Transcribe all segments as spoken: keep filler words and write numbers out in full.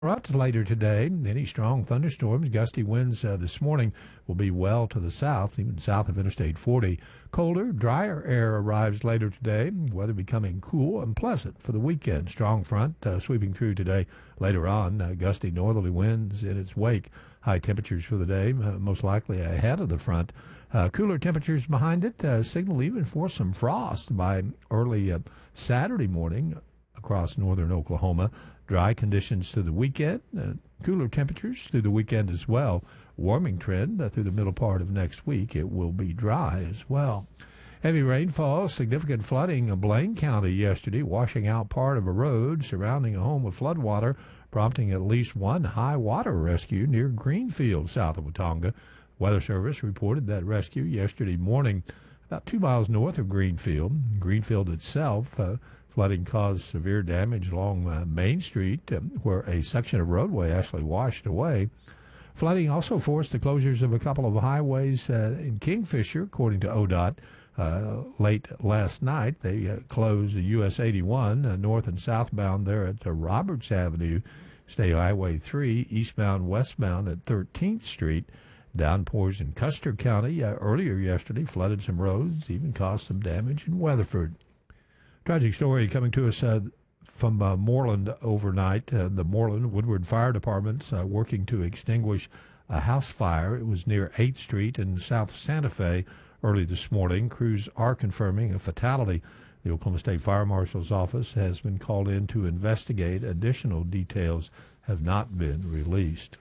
Routes later today. Any strong thunderstorms, gusty winds uh, this morning will be well to the south, even south of Interstate forty. Colder, drier air arrives later today. Weather becoming cool and pleasant for the weekend. Strong front uh, sweeping through today. Later on, uh, gusty northerly winds in its wake. High temperatures for the day, uh, most likely ahead of the front. Uh, cooler temperatures behind it uh, signal even for some frost by early uh, Saturday morning across northern Oklahoma. Dry conditions through the weekend, uh, cooler temperatures through the weekend as well. Warming trend uh, through the middle part of next week. It will be dry as well. Heavy rainfall, significant flooding in Blaine County yesterday, washing out part of a road surrounding a home with floodwater, prompting at least one high water rescue near Greenfield, south of Watonga. Weather Service reported that rescue yesterday morning about two miles north of Greenfield. Greenfield itself, uh, flooding caused severe damage along uh, Main Street, uh, where a section of roadway actually washed away. Flooding also forced the closures of a couple of highways uh, in Kingfisher, according to O D O T. Uh, late last night, they uh, closed the U S eighty-one uh, north and southbound there at uh, Roberts Avenue, State Highway three, eastbound, westbound at thirteenth Street. Downpours in Custer County uh, earlier yesterday flooded some roads, even caused some damage in Weatherford. Tragic story coming to us uh, from uh, Moreland overnight. Uh, the Moreland Woodward Fire Department uh, working to extinguish a house fire. It was near eighth Street in South Santa Fe early this morning. Crews are confirming a fatality. The Oklahoma State Fire Marshal's office has been called in to investigate. Additional details have not been released.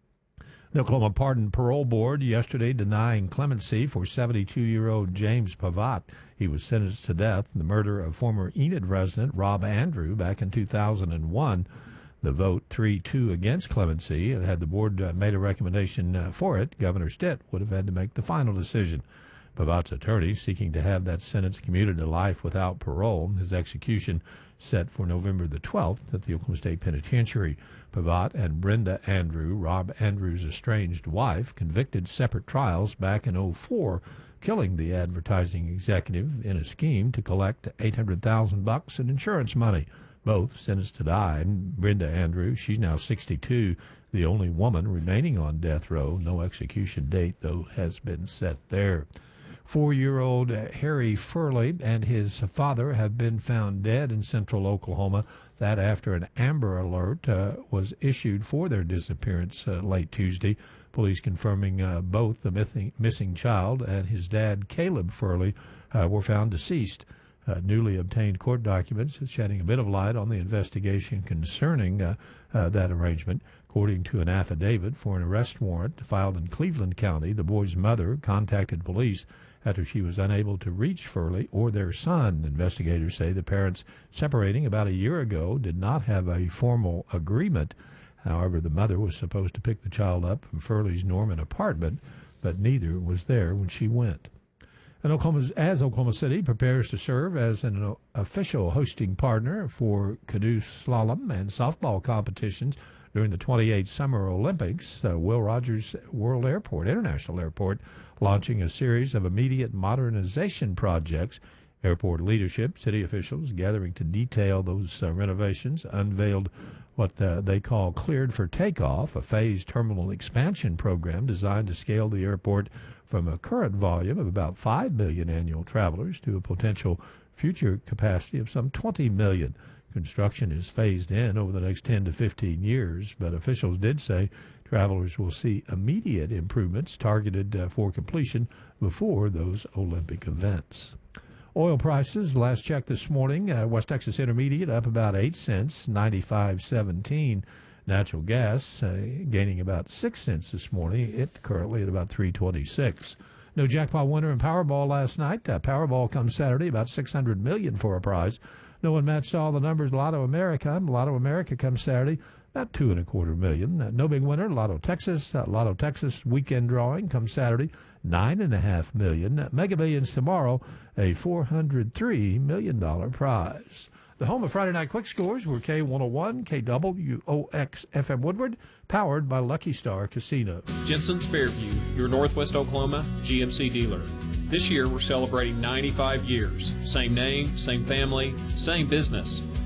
The Oklahoma Pardon Parole Board yesterday denying clemency for seventy-two-year-old James Pavat. He was sentenced to death in the murder of former Enid resident Rob Andrew back in two thousand one. The vote three two against clemency. And had the board uh, made a recommendation uh, for it, Governor Stitt would have had to make the final decision. Pavat's attorney seeking to have that sentence commuted to life without parole. His execution set for November the twelfth at the Oklahoma State Penitentiary. Pavat and Brenda Andrew, Rob Andrew's estranged wife, convicted separate trials back in oh four, killing the advertising executive in a scheme to collect eight hundred thousand bucks in insurance money. Both sentenced to die. And Brenda Andrew, she's now sixty-two, the only woman remaining on death row. No execution date, though, has been set there. Four-year-old Harry Furley and his father have been found dead in central Oklahoma. That after an Amber Alert uh, was issued for their disappearance uh, late Tuesday. Police confirming uh, both the missing, missing child and his dad, Caleb Furley, uh, were found deceased. Uh, newly obtained court documents shedding a bit of light on the investigation concerning uh, uh, that arrangement. According to an affidavit for an arrest warrant filed in Cleveland County, the boy's mother contacted police after she was unable to reach Furley or their son. Investigators say the parents, separating about a year ago, did not have a formal agreement. However, the mother was supposed to pick the child up from Furley's Norman apartment, but neither was there when she went. And Oklahoma, as Oklahoma City prepares to serve as an official hosting partner for canoe slalom and softball competitions during the twenty-eighth Summer Olympics, uh, Will Rogers World Airport, International Airport, launching a series of immediate modernization projects. Airport leadership, city officials gathering to detail those uh, renovations, unveiled what uh, they call Cleared for Takeoff, a phased terminal expansion program designed to scale the airport from a current volume of about five million annual travelers to a potential future capacity of some twenty million. Construction is phased in over the next ten to fifteen years, but officials did say travelers will see immediate improvements targeted uh, for completion before those Olympic events. Oil prices, last check this morning, uh, West Texas Intermediate up about eight cents, ninety-five seventeen. Natural gas uh, gaining about six cents this morning. It currently at about three twenty-six. No jackpot winner in Powerball last night. Uh, Powerball comes Saturday, about six hundred million dollars for a prize. No one matched all the numbers. Lotto America. Lotto America comes Saturday, about two and a quarter million. Uh, no big winner. Lotto Texas. Uh, Lotto Texas weekend drawing comes Saturday, nine and a half million. Uh, Mega Millions tomorrow, a four hundred three million dollar prize. The home of Friday Night Quick Scores were K one oh one, K W O X F M Woodward, powered by Lucky Star Casino. Jensen's Fairview, your Northwest Oklahoma G M C dealer. This year we're celebrating ninety-five years. Same name, same family, same business.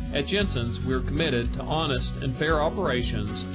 At Jensen's, we're committed to honest and fair operations